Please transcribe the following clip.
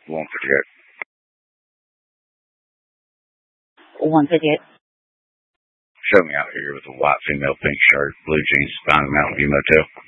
158. 158. Show me out here with a white female, pink shirt, blue jeans, Spine Mountain View Motel.